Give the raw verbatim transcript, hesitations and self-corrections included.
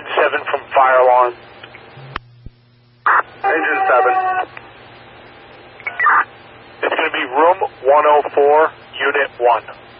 Engine seven from fire alarm. Engine seven. It's going to be room one oh four, unit one.